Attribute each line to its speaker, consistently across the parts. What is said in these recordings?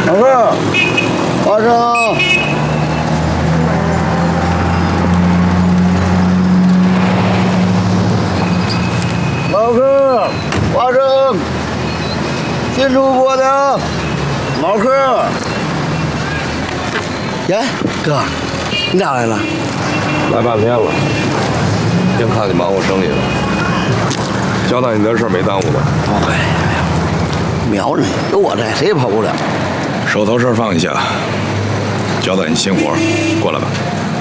Speaker 1: 老哥，花生。老哥，花生。新出锅的，毛客。耶，哥，你咋来了？
Speaker 2: 来半天了，净看你忙活生意了。交代你的事没耽误吧？
Speaker 1: 不会，瞄着你，有我在，谁也跑不了。
Speaker 2: 手头事放一下，交代你新活，过来吧。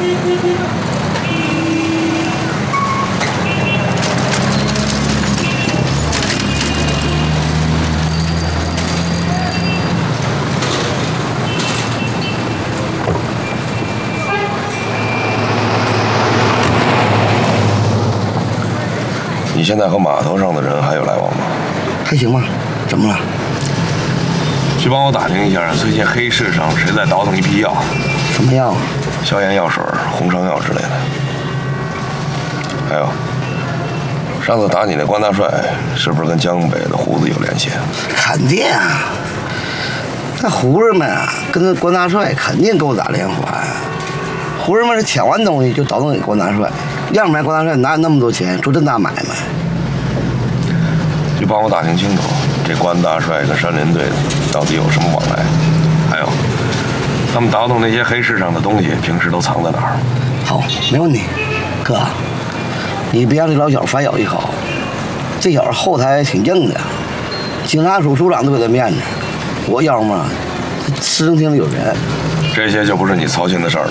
Speaker 2: 你现在和码头上的人还有来往吗？
Speaker 1: 还行吧，怎么了？
Speaker 2: 去帮我打听一下，最近黑市上谁在倒腾一批药？
Speaker 1: 什么药？
Speaker 2: 消炎药水、红伤药之类的。还有，上次打你那关大帅，是不是跟江北的胡子有联系？
Speaker 1: 肯定啊，那胡子们啊，跟那关大帅肯定勾打连环。胡子们是抢完东西就倒腾给关大帅，要不然关大帅哪有那么多钱做这大买卖？
Speaker 2: 就帮我打听清楚，这关大帅跟山林队到底有什么往来？还有，他们倒腾那些黑市上的东西，平时都藏在哪儿？
Speaker 1: 好，没问题，哥，你别让这老小反咬一口。这小子后台挺硬的，警察署署长都给他面子。我要嘛，市政厅里有人。
Speaker 2: 这些就不是你操心的事儿了。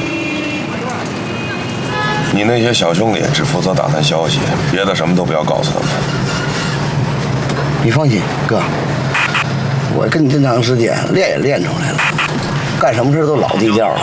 Speaker 2: 你那些小兄弟只负责打探消息，别的什么都不要告诉他们。
Speaker 1: 你放心，哥，我跟你这么长时间练也练出来了，干什么事都老地道了。